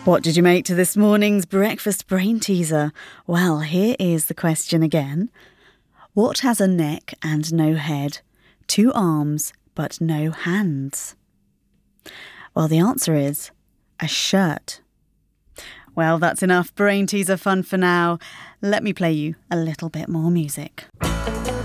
What did you make to this morning's breakfast brain teaser? Well, here is the question again. What has a neck and no head, 2 arms but no hands? Well, the answer is a shirt. Well, that's enough brain teaser fun for now. Let me play you a little bit more music.